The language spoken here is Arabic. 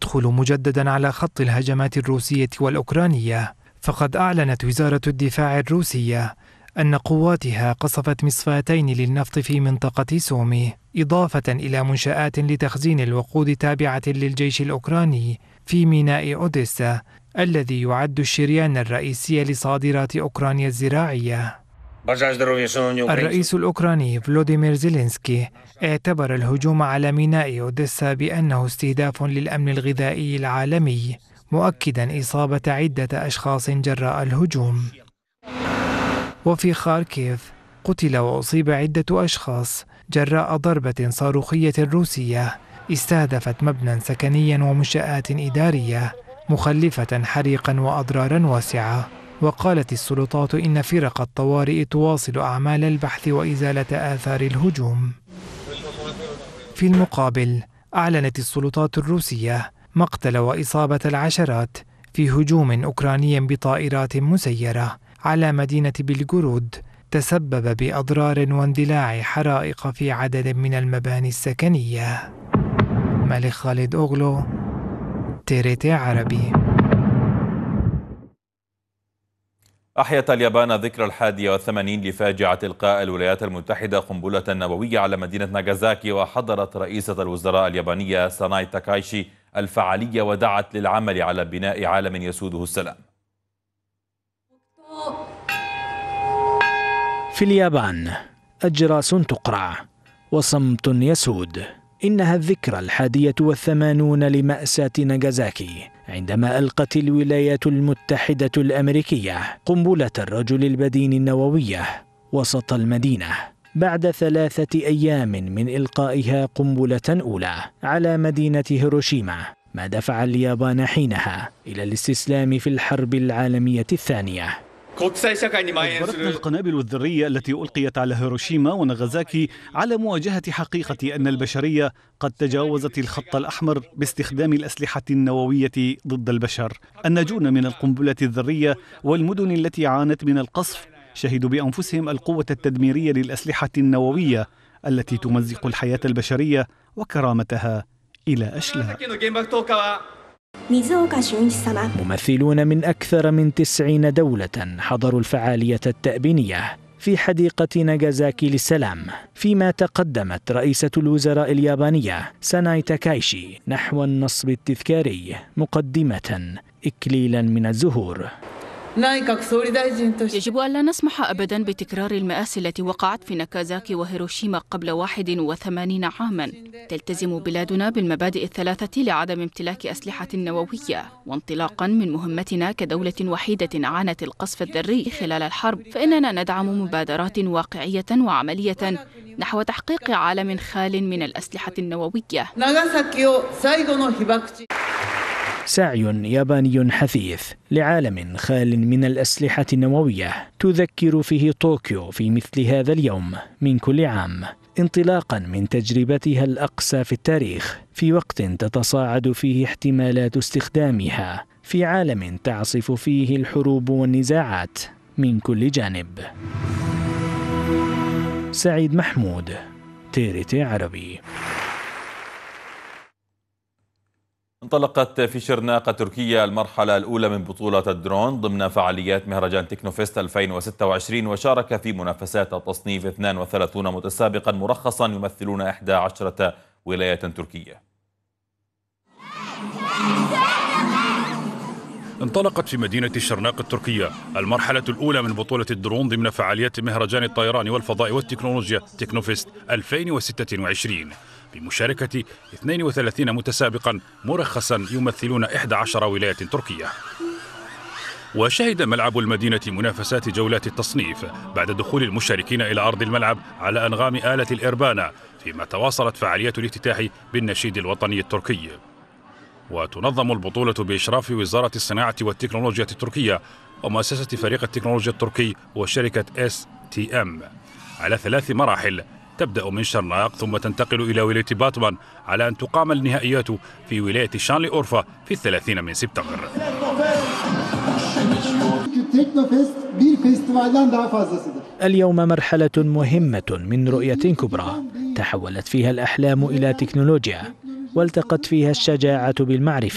تدخل مجددا على خط الهجمات الروسية والأوكرانية، فقد أعلنت وزارة الدفاع الروسية أن قواتها قصفت مصفاتين للنفط في منطقة سومي، إضافة إلى منشآت لتخزين الوقود تابعة للجيش الأوكراني في ميناء أوديسا الذي يعد الشريان الرئيسي لصادرات أوكرانيا الزراعية. الرئيس الأوكراني فلوديمير زيلينسكي اعتبر الهجوم على ميناء أوديسا بأنه استهداف للأمن الغذائي العالمي، مؤكدا إصابة عدة أشخاص جراء الهجوم. وفي خاركيف قتل وأصيب عدة أشخاص جراء ضربة صاروخية روسية استهدفت مبنى سكنيا ومنشآت إدارية، مخلفة حريقا وأضرارا واسعة. وقالت السلطات إن فرق الطوارئ تواصل أعمال البحث وإزالة آثار الهجوم. في المقابل أعلنت السلطات الروسية مقتل وإصابة العشرات في هجوم أوكراني بطائرات مسيرة على مدينة بلغورود تسبب بأضرار واندلاع حرائق في عدد من المباني السكنية. ملك خالد أوغلو، TRT عربي. أحيت اليابان ذكرى 81 لفاجعة إلقاء الولايات المتحدة قنبلة نووية على مدينة ناغازاكي، وحضرت رئيسة الوزراء اليابانية ساناي تاكايشي الفعالية ودعت للعمل على بناء عالم يسوده السلام. في اليابان أجراس تقرع وصمت يسود. إنها الذكرى 81 لمأساة ناغازاكي، عندما ألقت الولايات المتحدة الأمريكية قنبلة الرجل البدين النووية وسط المدينة، بعد 3 أيام من إلقائها قنبلة أولى على مدينة هيروشيما، ما دفع اليابان حينها إلى الاستسلام في الحرب العالمية الثانية. أجبرتنا القنابل الذرية التي ألقيت على هيروشيما وناغازاكي على مواجهة حقيقة أن البشرية قد تجاوزت الخط الأحمر باستخدام الأسلحة النووية ضد البشر. الناجون من القنبلة الذرية والمدن التي عانت من القصف شهدوا بأنفسهم القوة التدميرية للأسلحة النووية التي تمزق الحياة البشرية وكرامتها إلى أشلاء. ممثلون من أكثر من 90 دولة حضروا الفعالية التأبينية في حديقة ناغازاكي للسلام، فيما تقدمت رئيسة الوزراء اليابانية ساناي تاكايشي نحو النصب التذكاري مقدمة إكليلا من الزهور. يجب ألا نسمح أبدا بتكرار المآسي التي وقعت في ناغازاكي وهيروشيما قبل 81 عاما. تلتزم بلادنا بالمبادئ الثلاثة لعدم امتلاك أسلحة نووية، وانطلاقا من مهمتنا كدولة وحيدة عانت القصف الذري خلال الحرب، فإننا ندعم مبادرات واقعية وعملية نحو تحقيق عالم خال من الأسلحة النووية. سعي ياباني حثيث لعالم خال من الأسلحة النووية تذكر فيه طوكيو في مثل هذا اليوم من كل عام، انطلاقا من تجربتها الأقصى في التاريخ، في وقت تتصاعد فيه احتمالات استخدامها في عالم تعصف فيه الحروب والنزاعات من كل جانب. سعيد محمود، TRT عربي. انطلقت في شرناق تركيا المرحلة الأولى من بطولة الدرون ضمن فعاليات مهرجان تكنوفيست 2026، وشارك في منافسات التصنيف 32 متسابقا مرخصا يمثلون 11 ولاية تركية. انطلقت في مدينة شرناق التركية المرحلة الأولى من بطولة الدرون ضمن فعاليات مهرجان الطيران والفضاء والتكنولوجيا تكنوفيست 2026 بمشاركة 32 متسابقا مرخصا يمثلون 11 ولاية تركية. وشهد ملعب المدينة منافسات جولات التصنيف بعد دخول المشاركين إلى أرض الملعب على أنغام آلة الإربانا، فيما تواصلت فعاليات الافتتاح بالنشيد الوطني التركي. وتنظم البطولة بإشراف وزارة الصناعة والتكنولوجيا التركية ومؤسسة فريق التكنولوجيا التركي وشركة STM على 3 مراحل، تبدأ من شرناق ثم تنتقل إلى ولاية باتمان، على أن تقام النهائيات في ولاية شانلي أورفا في 30 من سبتمبر. اليوم مرحلة مهمة من رؤية كبرى تحولت فيها الأحلام إلى تكنولوجيا، والتقت فيها الشجاعة بالمعرفة